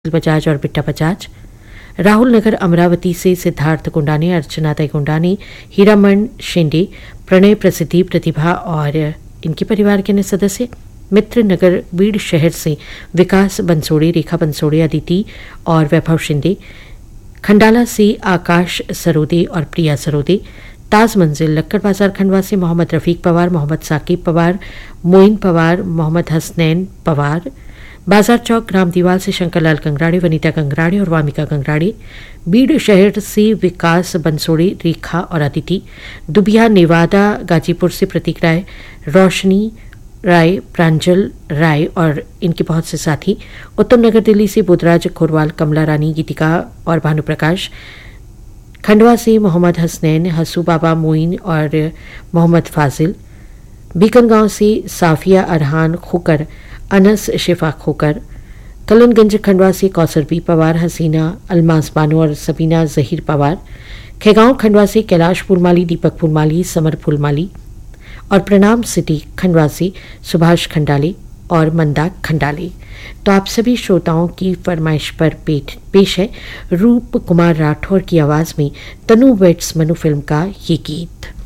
बजाज और बिट्टा बजाज। राहुल नगर अमरावती से सिद्धार्थ गुंडाने, अर्चना तय गुंडाने, हीरामन शिंदे, प्रणय प्रसिद्धि, प्रतिभा और इनके परिवार के अन्य सदस्य। मित्र नगर बीड़ शहर से विकास बंसोड़े, रेखा बंसोड़े, अदिति और वैभव शिंदे। खंडाला से आकाश सरोदे और प्रिया सरोदे। ताज मंजिल लक्कड़ बाजार खंडवा से मोहम्मद रफीक पवार, मोहम्मद साकिब पवार, मोइन पवार, मोहम्मद हसनैन पवार। बाजार चौक ग्राम दीवाल से शंकरलाल गंगराड़े, वनीता गंगराड़े और वामिका गंगराड़े। बीड़ शहर से विकास बंसोड़े, रेखा और अदिति। दुबिया नेवादा गाजीपुर से प्रतीक राय, रोशनी राय, प्रांजल राय और इनके बहुत से साथी। उत्तम नगर दिल्ली से बुधराज खोरवाल, कमला रानी, गीतिका और भानुप्रकाश। खंडवा से मोहम्मद हसनैन, हसू बाबा, मोइन और मोहम्मद फाजिल। बीकनगांव से साफिया अरहान खोकर, अनस शिफा खोकर। कलनगंज खंडवा से कौसर बी पवार, हसीना अलमास बानो और सबीना जहीर पवार। खेगांव खंडवा से कैलाश फूलमाली, दीपक फूलमाली, समर फूलमाली। और प्रणाम सिटी खंडवा से सुभाष खंडाले और मंदा खंडाले। तो आप सभी श्रोताओं की फरमाइश पर पेश है रूप कुमार राठौर की आवाज़ में तनु वेट्स मनु फिल्म का ये गीत।